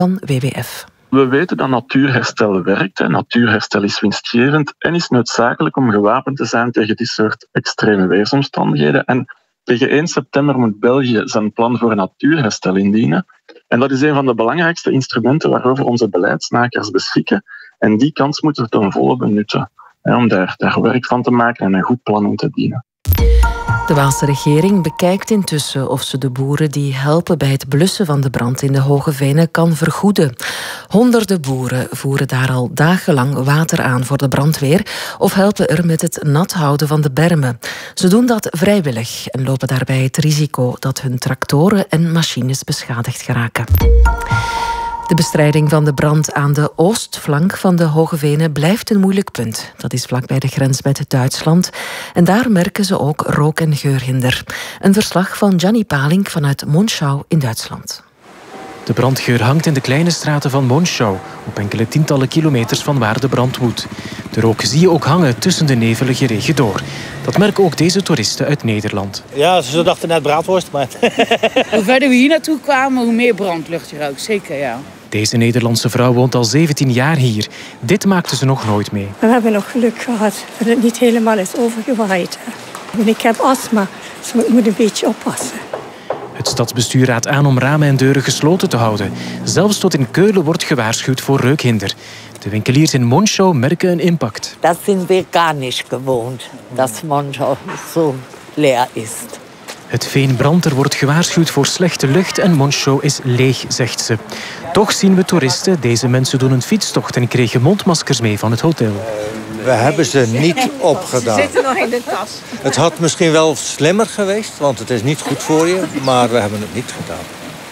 van WWF. We weten dat natuurherstel werkt. Natuurherstel is winstgevend en is noodzakelijk om gewapend te zijn tegen dit soort extreme weersomstandigheden. En tegen 1 september moet België zijn plan voor natuurherstel indienen. En dat is een van de belangrijkste instrumenten waarover onze beleidsmakers beschikken. En die kans moeten we ten volle benutten. Om daar werk van te maken en een goed plan in te dienen. De Waalse regering bekijkt intussen of ze de boeren die helpen bij het blussen van de brand in de Hoge Venen kan vergoeden. Honderden boeren voeren daar al dagenlang water aan voor de brandweer of helpen er met het nat houden van de bermen. Ze doen dat vrijwillig en lopen daarbij het risico dat hun tractoren en machines beschadigd geraken. De bestrijding van de brand aan de oostflank van de Hoge Venen blijft een moeilijk punt. Dat is vlakbij de grens met Duitsland. En daar merken ze ook rook- en geurhinder. Een verslag van Gianni Palink vanuit Monschau in Duitsland. De brandgeur hangt in de kleine straten van Monschau, op enkele tientallen kilometers van waar de brand woedt. De rook zie je ook hangen tussen de nevelige regen door. Dat merken ook deze toeristen uit Nederland. Ja, ze dachten net braadworst, maar... Hoe verder we hier naartoe kwamen, hoe meer brandlucht je ruikt. Zeker, ja. Deze Nederlandse vrouw woont al 17 jaar hier. Dit maakte ze nog nooit mee. We hebben nog geluk gehad dat het niet helemaal is overgewaaid. Ik heb astma, dus ik moet een beetje oppassen. Het stadsbestuur raadt aan om ramen en deuren gesloten te houden. Zelfs tot in Keulen wordt gewaarschuwd voor reukhinder. De winkeliers in Monschau merken een impact. Dat zijn we gar niet gewoond, dat Monschau zo leer is. Het veen brandt, er wordt gewaarschuwd voor slechte lucht en Monschau is leeg, zegt ze. Toch zien we toeristen. Deze mensen doen een fietstocht en kregen mondmaskers mee van het hotel. We hebben ze niet opgedaan. Ze zitten nog in de tas. Het had misschien wel slimmer geweest, want het is niet goed voor je. Maar we hebben het niet gedaan.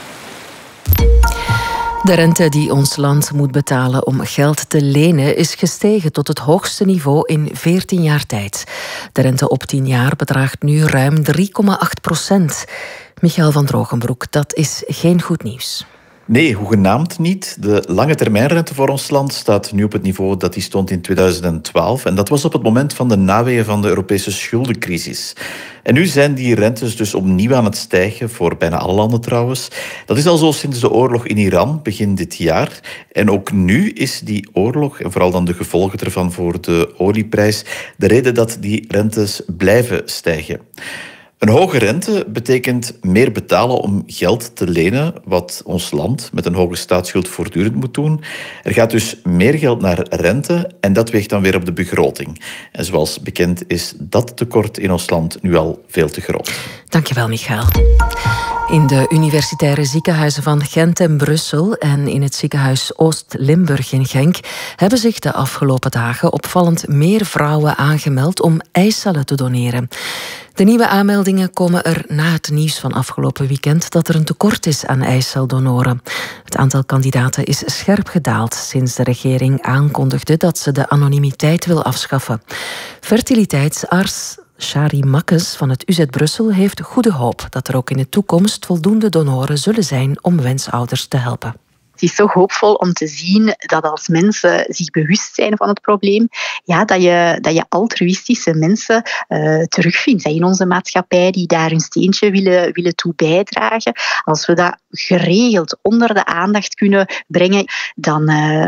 De rente die ons land moet betalen om geld te lenen is gestegen tot het hoogste niveau in 14 jaar tijd. De rente op 10 jaar bedraagt nu ruim 3,8%. Michael van Drogenbroek, dat is geen goed nieuws. Nee, hoegenaamd niet. De lange termijnrente voor ons land staat nu op het niveau dat die stond in 2012. En dat was op het moment van de naweeën van de Europese schuldencrisis. En nu zijn die rentes dus opnieuw aan het stijgen, voor bijna alle landen trouwens. Dat is al zo sinds de oorlog in Iran, begin dit jaar. En ook nu is die oorlog, en vooral dan de gevolgen ervan voor de olieprijs, de reden dat die rentes blijven stijgen. Een hoge rente betekent meer betalen om geld te lenen, wat ons land met een hoge staatsschuld voortdurend moet doen. Er gaat dus meer geld naar rente en dat weegt dan weer op de begroting. En zoals bekend is dat tekort in ons land nu al veel te groot. Dankjewel, Michael. In de universitaire ziekenhuizen van Gent en Brussel en in het ziekenhuis Oost-Limburg in Genk hebben zich de afgelopen dagen opvallend meer vrouwen aangemeld om eicellen te doneren. De nieuwe aanmeldingen komen er na het nieuws van afgelopen weekend dat er een tekort is aan eiceldonoren. Het aantal kandidaten is scherp gedaald sinds de regering aankondigde dat ze de anonimiteit wil afschaffen. Fertiliteitsarts Shari Makkes van het UZ Brussel heeft goede hoop dat er ook in de toekomst voldoende donoren zullen zijn om wensouders te helpen. Het is toch hoopvol om te zien dat als mensen zich bewust zijn van het probleem, ja, dat je altruïstische mensen terugvindt in onze maatschappij die daar hun steentje willen toe bijdragen. Als we dat geregeld onder de aandacht kunnen brengen, dan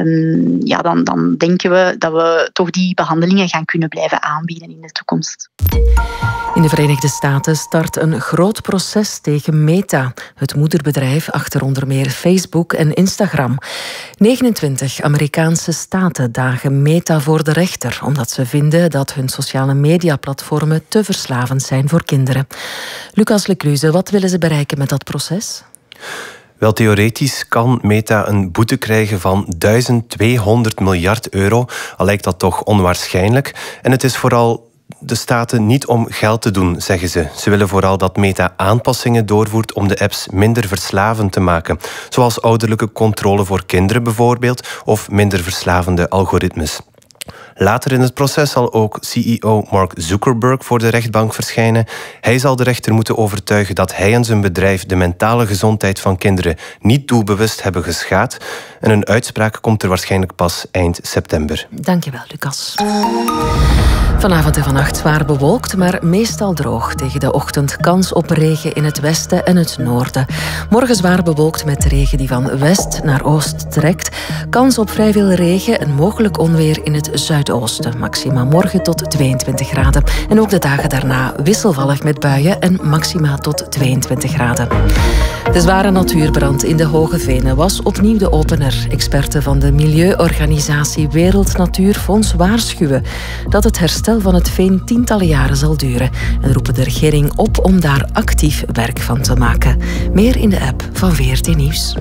denken we dat we toch die behandelingen gaan kunnen blijven aanbieden in de toekomst. In de Verenigde Staten start een groot proces tegen Meta, het moederbedrijf achter onder meer Facebook en Instagram. 29 Amerikaanse staten dagen Meta voor de rechter, omdat ze vinden dat hun sociale mediaplatformen te verslavend zijn voor kinderen. Lucas Lecluze, wat willen ze bereiken met dat proces? Wel, theoretisch kan Meta een boete krijgen van 1200 miljard euro, al lijkt dat toch onwaarschijnlijk. En het is vooral de staten niet om geld te doen, zeggen ze. Ze willen vooral dat Meta aanpassingen doorvoert om de apps minder verslavend te maken. Zoals ouderlijke controle voor kinderen bijvoorbeeld, of minder verslavende algoritmes. Later in het proces zal ook CEO Mark Zuckerberg voor de rechtbank verschijnen. Hij zal de rechter moeten overtuigen dat hij en zijn bedrijf de mentale gezondheid van kinderen niet doelbewust hebben geschaad. En een uitspraak komt er waarschijnlijk pas eind september. Dankjewel, Lucas. Vanavond en vannacht zwaar bewolkt, maar meestal droog. Tegen de ochtend kans op regen in het westen en het noorden. Morgen zwaar bewolkt met regen die van west naar oost trekt. Kans op vrij veel regen en mogelijk onweer in het zuidoosten. Maxima morgen tot 22 graden. En ook de dagen daarna wisselvallig met buien en maxima tot 22 graden. De zware natuurbrand in de Hoge Venen was opnieuw de opener. Experten van de milieuorganisatie Wereld Natuurfonds waarschuwen dat het herstel van het veen tientallen jaren zal duren en roepen de regering op om daar actief werk van te maken. Meer in de app van VRT Nieuws.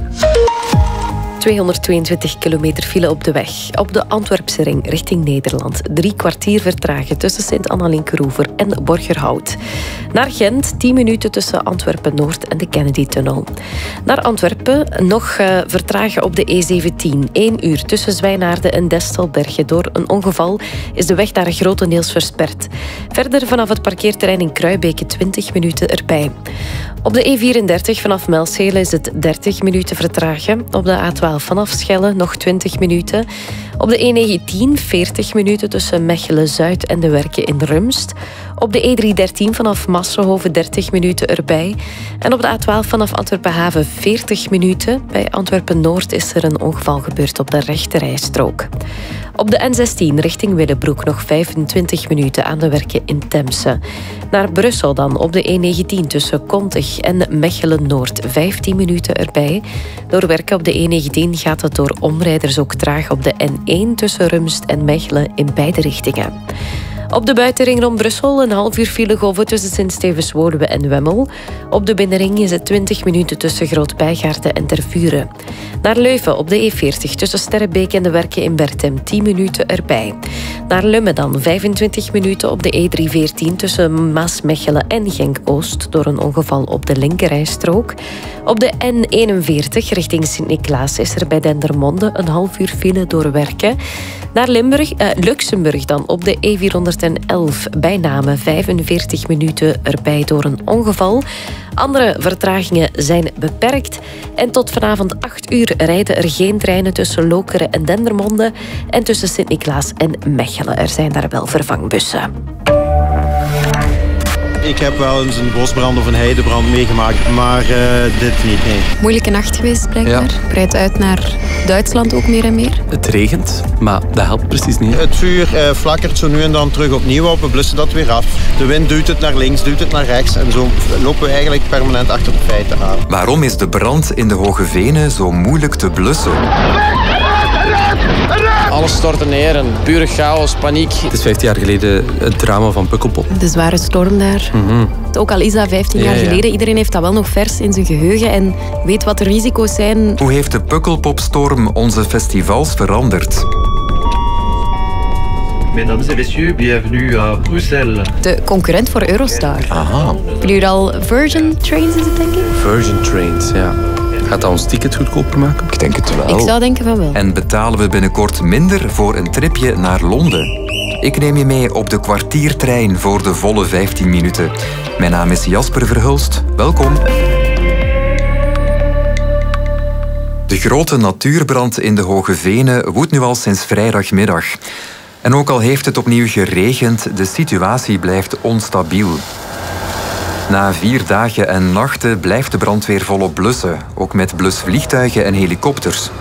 222 kilometer file op de weg. Op de Antwerpse ring richting Nederland. 3 kwartier vertragen tussen Sint-Anna-Linkeroever en Borgerhout. Naar Gent 10 minuten tussen Antwerpen-Noord en de Kennedy-tunnel. Naar Antwerpen nog vertragen op de E17. 1 uur tussen Zwijnaarden en Destelbergen. Door een ongeval is de weg daar grotendeels versperd. Verder vanaf het parkeerterrein in Kruibeke 20 minuten erbij. Op de E34 vanaf Melschelen is het 30 minuten vertragen. Op de A12 vanaf Schelle nog 20 minuten. Op de E19 40 minuten tussen Mechelen-Zuid en de Werken in Rumst. Op de E313 vanaf Massenhoven 30 minuten erbij. En op de A12 vanaf Antwerpen-Haven 40 minuten. Bij Antwerpen-Noord is er een ongeval gebeurd op de rechterrijstrook. Op de N16 richting Willebroek nog 25 minuten aan de Werken in Temse. Naar Brussel dan op de E19 tussen Kontig en Mechelen-Noord 15 minuten erbij. Door werken op de E19 gaat het door omrijders ook traag op de N1 tussen Rumst en Mechelen in beide richtingen. Op de buitenring rond Brussel een half uur file golven tussen Sint-Stevens-Woluwe en Wemmel. Op de binnenring is het 20 minuten tussen Groot-Bijgaarden en Tervuren. Naar Leuven op de E40 tussen Sterrebeek en de Werken in Bertem 10 minuten erbij. Naar Lummen dan 25 minuten op de E314 tussen Maasmechelen en Genk-Oost door een ongeval op de linkerrijstrook. Op de N41 richting Sint-Niklaas is er bij Dendermonde een half uur file door Werken. Naar Luxemburg dan op de E411 bij Namen 45 minuten erbij door een ongeval. Andere vertragingen zijn beperkt. En tot vanavond 8 uur rijden er geen treinen tussen Lokeren en Dendermonde en tussen Sint-Niklaas en Mechelen. Er zijn daar wel vervangbussen. Ik heb wel eens een bosbrand of een heidebrand meegemaakt, maar dit niet, nee. Moeilijke nacht geweest, blijkbaar. Ja. Breidt uit naar Duitsland ook meer en meer. Het regent, maar dat helpt precies niet. Het vuur flakkert zo nu en dan terug opnieuw op. We blussen dat weer af. De wind duwt het naar links, duwt het naar rechts. En zo lopen we eigenlijk permanent achter de feiten aan. Waarom is de brand in de Hoge Venen zo moeilijk te blussen? Alles stortte neer en pure chaos, paniek. Het is 15 jaar geleden het drama van Pukkelpop. De zware storm daar. Ook al is dat 15 jaar geleden, iedereen heeft dat wel nog vers in zijn geheugen en weet wat de risico's zijn. Hoe heeft de Pukkelpopstorm onze festivals veranderd? Mesdames et messieurs, bienvenue à Bruxelles. De concurrent voor Eurostar. Aha. Hebben jullie al Virgin Trains, is het denk ik? Virgin Trains, ja. Gaat dat ons ticket goedkoper maken? Ik denk het wel. Ik zou denken van wel. En betalen we binnenkort minder voor een tripje naar Londen? Ik neem je mee op de kwartiertrein voor de volle 15 minuten. Mijn naam is Jasper Verhulst. Welkom. De grote natuurbrand in de Hoge Venen woedt nu al sinds vrijdagmiddag. En ook al heeft het opnieuw geregend, de situatie blijft onstabiel. Na 4 dagen en nachten blijft de brandweer volop blussen, ook met blusvliegtuigen en helikopters.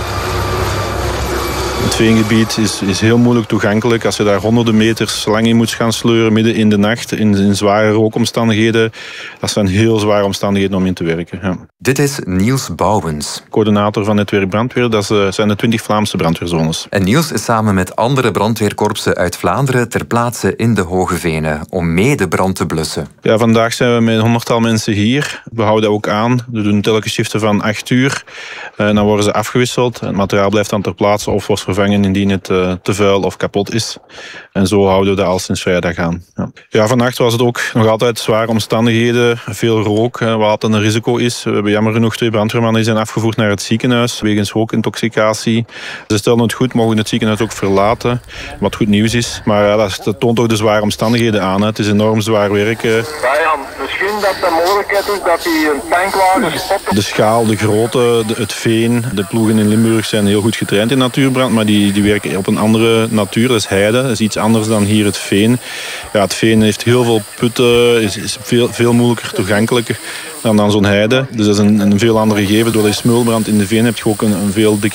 Het veengebied is heel moeilijk toegankelijk. Als je daar honderden meters lang in moet gaan sleuren midden in de nacht, in zware rookomstandigheden, dat zijn heel zware omstandigheden om in te werken. Ja. Dit is Niels Bouwens, coördinator van Netwerk Brandweer. Dat zijn de 20 Vlaamse brandweerzones. En Niels is samen met andere brandweerkorpsen uit Vlaanderen ter plaatse in de Hoge Venen om mee de brand te blussen. Ja, vandaag zijn we met 100-tal mensen hier. We houden ook aan. We doen telkens shiften van 8 uur. Dan worden ze afgewisseld. Het materiaal blijft dan ter plaatse of wordt vervangen indien het te vuil of kapot is. En zo houden we dat al sinds vrijdag aan. Ja, vannacht was het ook nog altijd zware omstandigheden. Veel rook, wat een risico is. We hebben jammer genoeg 2 brandweermannen die zijn afgevoerd naar het ziekenhuis wegens rookintoxicatie. Ze stellen het goed, mogen het ziekenhuis ook verlaten. Wat goed nieuws is. Maar dat toont ook de zware omstandigheden aan. Het is enorm zwaar werk. Ja, Jan, we misschien dat de mogelijkheid is dat hij een tankwagen stopt. De schaal, de grootte, het veen. De ploegen in Limburg zijn heel goed getraind in natuurbrand, maar die werken op een andere natuur. Dat is heide, dat is iets anders dan hier het veen. Ja, het veen heeft heel veel putten, is veel moeilijker toegankelijk dan zo'n heide. Dus dat is een veel andere gegeven. Door de smulbrand in de veen heb je ook een veel dikker